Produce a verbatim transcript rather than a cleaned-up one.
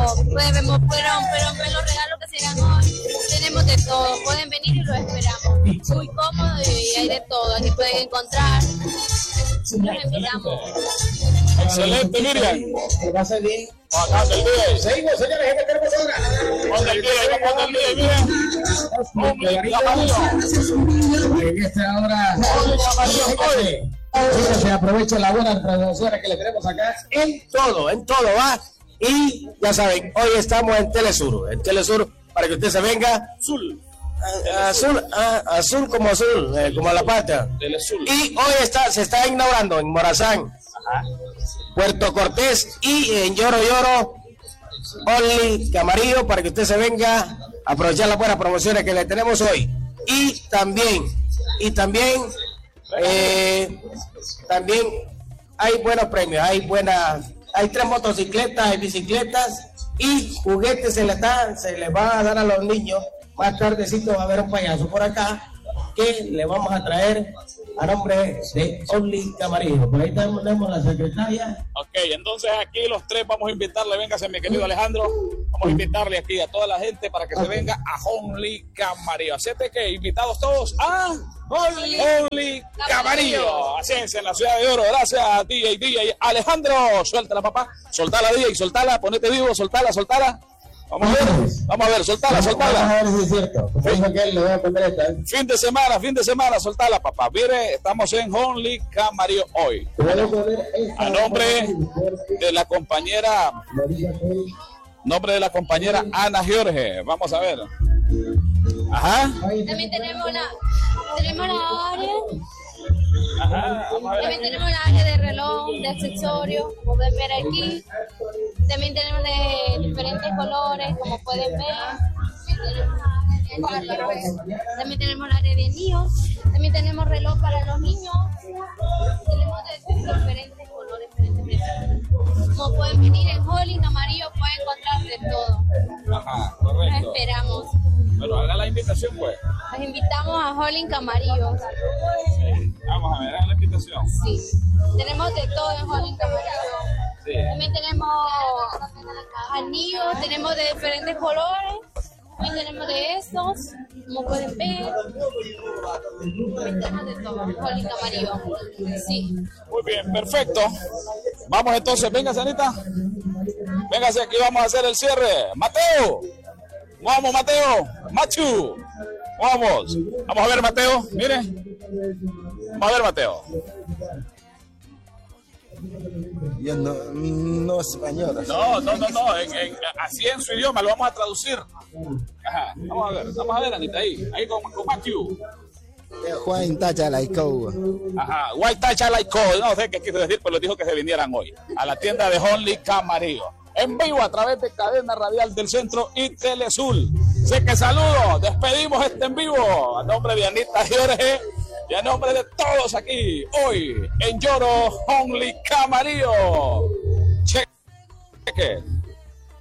podemos, fueron, fueron, fueron los regalos que se dan hoy. Tenemos de todo, pueden venir y lo esperamos. Muy cómodo y hay de todo, aquí pueden encontrar. Los invitamos. Excelente, Miriam. Que va a ser bien. Acá del día. Seguimos, señores, ¿qué tenemos ahora? Ponte el día, ponte el día, Miriam. En esta hora, chicos, se aprovecha la buena transmisión que le tenemos acá. En todo, en todo va. Y ya saben, hoy estamos en Telesur. En Telesur, para que usted se venga. Azul. A, azul, a, azul como azul, eh, como la pata. Telesur. Y hoy está, se está inaugurando en Morazán, Ajá. Puerto Cortés y en Lloro Lloro, Only Camarillo, para que usted se venga a aprovechar las buenas promociones que le tenemos hoy. Y también, y también, eh, también hay buenos premios, hay buenas, hay tres motocicletas, hay bicicletas y juguetes se les dan, se les va a dar a los niños. Más tardecito va a haber un payaso por acá que le vamos a traer a nombre de Only Camarillo. Por ahí tenemos la secretaria. Ok, entonces aquí los tres vamos a invitarle, véngase mi querido Alejandro, vamos a invitarle aquí a toda la gente para que okay. se venga a Only Camarillo. Así es que invitados todos a Only, Only Camarillo. Así es, en la ciudad de Oro. Gracias a D J, D J Alejandro. Suéltala, papá. Soltala, D J, soltala, ponete vivo, soltala, soltala. Vamos a ver, vamos a ver, soltala, soltala. Vamos a ver si es cierto. Fin, que él le voy a poner esta, ¿eh? fin de semana, fin de semana, soltala, papá. Mire, estamos en Only Camarillo hoy. A nombre de la compañera, nombre de la compañera Ana Jorge. Vamos a ver. Ajá. También tenemos la, tenemos la área. Ajá, vamos a ver. También tenemos la área de reloj, de accesorios, como pueden ver aquí. También tenemos de diferentes colores, como pueden ver. También tenemos la área de niños. También tenemos reloj para los niños. Tenemos de diferentes colores, diferentes precios. Como pueden venir en Only Camarillo, pueden encontrar de todo. Ajá, correcto. Los esperamos. Bueno, haga la invitación, pues. Los invitamos a Only Camarillo. Sí. Vamos a ver, haga la invitación. Sí. Tenemos de todo en Only Camarillo. Sí. También tenemos anillos, tenemos de diferentes colores. También tenemos de estos, como pueden ver. También tenemos de todo, Only Camarillo. Sí. Muy bien, perfecto. Vamos entonces, venga, Sanita. Véngase, aquí vamos a hacer el cierre. Mateo. Vamos, Mateo. Machu. Vamos. Vamos a ver, Mateo. Mire. Vamos a ver, Mateo. Yo no, no español. No, no, no, no. En, en, así en su idioma lo vamos a traducir. Ajá. Vamos a ver, vamos a ver, Anita, ahí. Ahí con, con Matthew. Juan Tacha Laico. Ajá. White Tacha Laico. No sé qué quiso decir, pero les dijo que se vinieran hoy a la tienda de Only Camarillo. En vivo a través de Cadena Radial del Centro y Telesur. Sé que saludo, despedimos este en vivo a nombre de Anita Jorge y a nombre de todos aquí hoy en Lloro Only Camarillo. Cheque.